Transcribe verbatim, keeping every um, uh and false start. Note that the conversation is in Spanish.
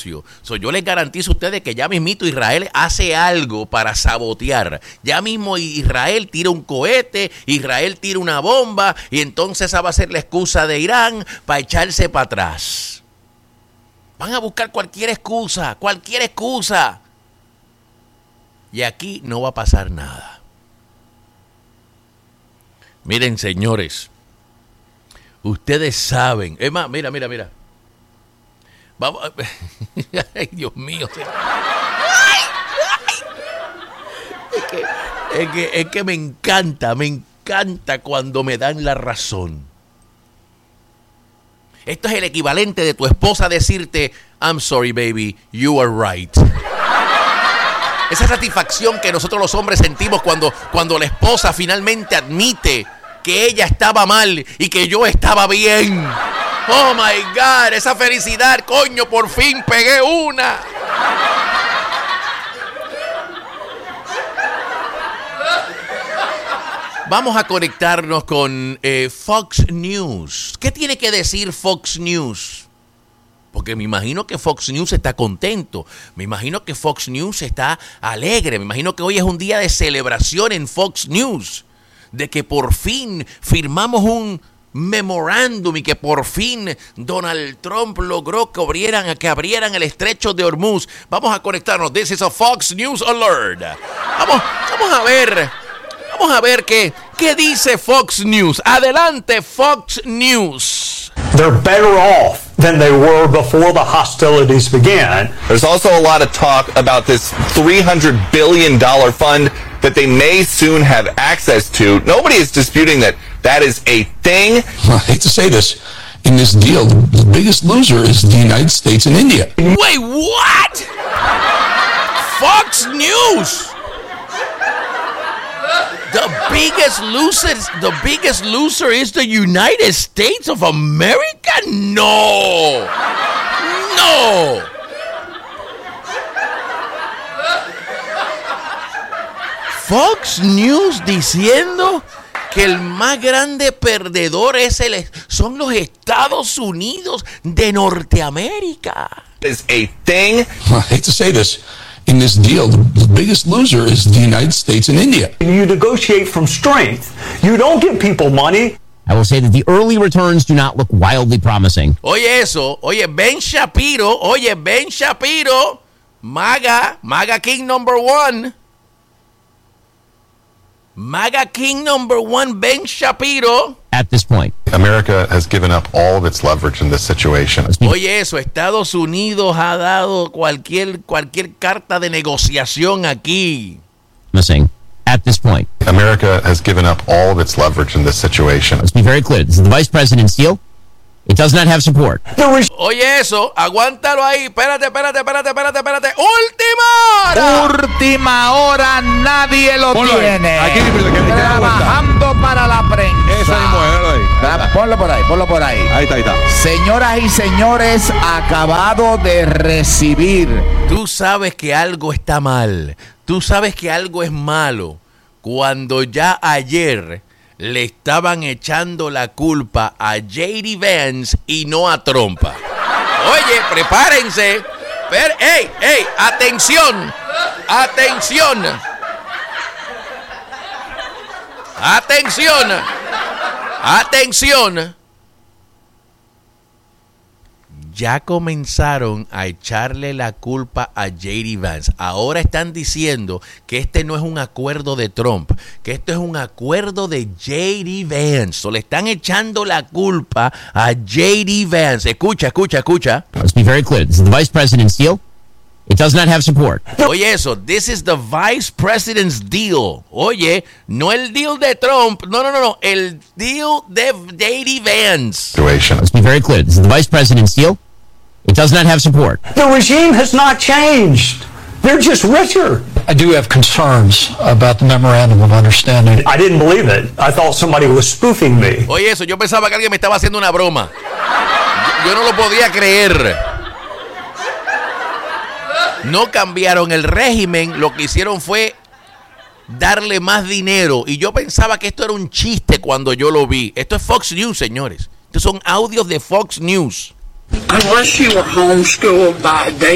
negocio. So, yo les garantizo a ustedes que ya mismito Israel hace algo para sabotear. Ya mismo Israel tira un cohete, Israel tira una bomba y entonces esa va a ser la excusa de Irán para echarse para atrás. Van a buscar cualquier excusa, cualquier excusa. Y aquí no va a pasar nada. Miren, señores, ustedes saben. Es más, mira, mira, mira. Vamos. Ay, Dios mío. Ay, ay. Es, que, es, que, es que me encanta, me encanta cuando me dan la razón. Esto es el equivalente de tu esposa decirte, I'm sorry, baby, you are right. Esa satisfacción que nosotros los hombres sentimos cuando, cuando la esposa finalmente admite que ella estaba mal y que yo estaba bien. Oh my God, esa felicidad, coño, por fin pegué una. Vamos a conectarnos con eh, Fox News. ¿Qué tiene que decir Fox News? Porque me imagino que Fox News está contento. Me imagino que Fox News está alegre. Me imagino que hoy es un día de celebración en Fox News. De que por fin firmamos un memorándum y que por fin Donald Trump logró que abrieran, que abrieran el estrecho de Hormuz. Vamos a conectarnos. This is a Fox News alert. Vamos, vamos a ver. Vamos a ver qué, qué dice Fox News. Adelante, Fox News. They're better off than they were before the hostilities began. There's also a lot of talk about this three hundred billion dollars fund that they may soon have access to. Nobody is disputing that that is a thing. I hate to say this. In this deal, the biggest loser is the United States and India. Wait, what? Fox News. The biggest loser, the biggest loser is the United States of America? No. No. Fox News diciendo que el más grande perdedor es el, son los Estados Unidos de Norteamérica. Is a thing. I hate to say this. In this deal, the biggest loser is the United States and India. You negotiate from strength. You don't give people money. I will say that the early returns do not look wildly promising. Oye eso, oye Ben Shapiro, oye Ben Shapiro, MAGA, MAGA King number one. MAGA King number one, Ben Shapiro. At this point, America has given up all of its leverage in this situation. Oye eso, Estados Unidos ha dado cualquier cualquier carta de negociación aquí. Missing. At this point, America has given up all of its leverage in this situation. Let's be very clear. This is the Vice President's deal. It does not have support. Oye eso, aguántalo ahí. Espérate, espérate, espérate, espérate, espérate. ¡Última hora! Última hora, nadie lo Ponlo tiene. Ahí. Aquí, aquí, aquí, aquí, Trabajando para la prensa. Esa mismo, ahí. Ah, Ponlo por ahí, ponlo por ahí. Ahí está, ahí está. Señoras y señores, acabado de recibir. Tú sabes que algo está mal. Tú sabes que algo es malo. Cuando ya ayer le estaban echando la culpa a J D Vance y no a Trump. Oye, prepárense. Pero, ¡ey, ey! ¡Atención! ¡Atención! ¡Atención! ¡Atención! Ya comenzaron a echarle la culpa a J D Vance. Ahora están diciendo que este no es un acuerdo de Trump, que esto es un acuerdo de J D Vance. So, le están echando la culpa a J D Vance. Escucha, escucha, escucha. Let's be very clear. This is the Vice President's deal. It does not have support. Oye eso, this is the Vice President's deal. Oye, no el deal de Trump, no, no, no, no, el deal de J D Vance. Situation. Let's be very clear. This is the Vice President's deal. It does not have support. The regime has not changed. They're just richer. I do have concerns about the memorandum of understanding. I didn't believe it. I thought somebody was spoofing me. Oye eso, yo pensaba que alguien me estaba haciendo una broma. Yo, yo no lo podía creer. No cambiaron el régimen, lo que hicieron fue darle más dinero. Y yo pensaba que esto era un chiste cuando yo lo vi. Esto es Fox News, señores. Estos son audios de Fox News. Unless you were homeschooled by a